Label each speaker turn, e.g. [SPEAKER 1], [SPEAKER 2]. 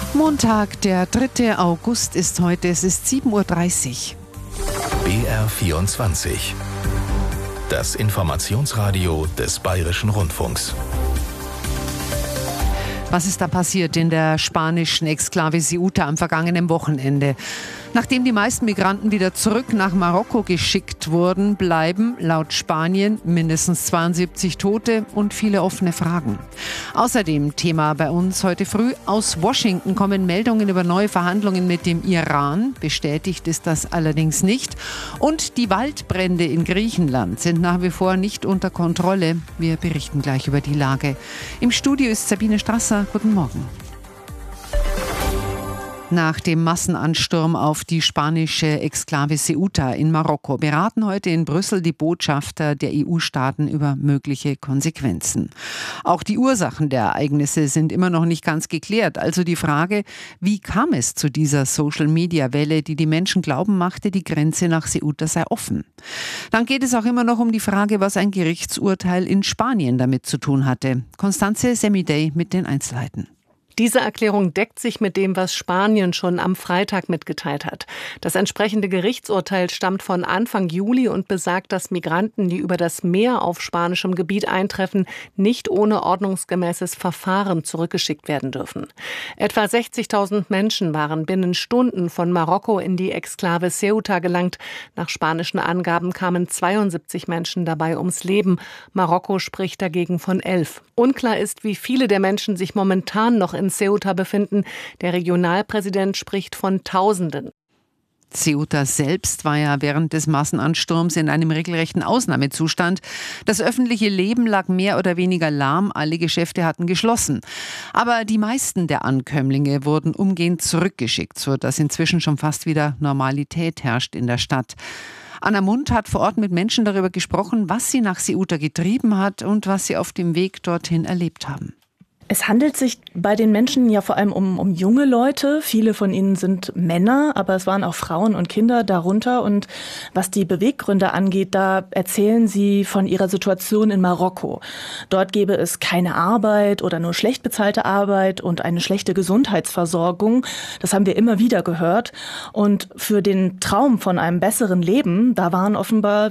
[SPEAKER 1] Montag, der 3. August ist heute, es ist 7:30 Uhr.
[SPEAKER 2] BR24. Das Informationsradio des Bayerischen Rundfunks.
[SPEAKER 1] Was ist da passiert in der spanischen Exklave Ceuta am vergangenen Wochenende? Nachdem die meisten Migranten wieder zurück nach Marokko geschickt wurden, bleiben laut Spanien mindestens 72 Tote und viele offene Fragen. Außerdem Thema bei uns heute früh. Aus Washington kommen Meldungen über neue Verhandlungen mit dem Iran. Bestätigt ist das allerdings nicht. Und die Waldbrände in Griechenland sind nach wie vor nicht unter Kontrolle. Wir berichten gleich über die Lage. Im Studio ist Sabine Strasser. Guten Morgen. Nach dem Massenansturm auf die spanische Exklave Ceuta in Marokko beraten heute in Brüssel die Botschafter der EU-Staaten über mögliche Konsequenzen. Auch die Ursachen der Ereignisse sind immer noch nicht ganz geklärt. Also die Frage, wie kam es zu dieser Social-Media-Welle, die die Menschen glauben machte, die Grenze nach Ceuta sei offen? Dann geht es auch immer noch um die Frage, was ein Gerichtsurteil in Spanien damit zu tun hatte. Constanze Semidey mit den Einzelheiten.
[SPEAKER 3] Diese Erklärung deckt sich mit dem, was Spanien schon am Freitag mitgeteilt hat. Das entsprechende Gerichtsurteil stammt von Anfang Juli und besagt, dass Migranten, die über das Meer auf spanischem Gebiet eintreffen, nicht ohne ordnungsgemäßes Verfahren zurückgeschickt werden dürfen. Etwa 60.000 Menschen waren binnen Stunden von Marokko in die Exklave Ceuta gelangt. Nach spanischen Angaben kamen 72 Menschen dabei ums Leben. Marokko spricht dagegen von 11. Unklar ist, wie viele der Menschen sich momentan noch in Ceuta befinden. Der Regionalpräsident spricht von Tausenden.
[SPEAKER 1] Ceuta selbst war ja während des Massenansturms in einem regelrechten Ausnahmezustand. Das öffentliche Leben lag mehr oder weniger lahm, alle Geschäfte hatten geschlossen. Aber die meisten der Ankömmlinge wurden umgehend zurückgeschickt, sodass inzwischen schon fast wieder Normalität herrscht in der Stadt. Anna Mundt hat vor Ort mit Menschen darüber gesprochen, was sie nach Ceuta getrieben hat und was sie auf dem Weg dorthin erlebt haben.
[SPEAKER 4] Es handelt sich bei den Menschen ja vor allem um junge Leute. Viele von ihnen sind Männer, aber es waren auch Frauen und Kinder darunter. Und was die Beweggründe angeht, da erzählen sie von ihrer Situation in Marokko. Dort gäbe es keine Arbeit oder nur schlecht bezahlte Arbeit und eine schlechte Gesundheitsversorgung. Das haben wir immer wieder gehört. Und für den Traum von einem besseren Leben, da waren offenbar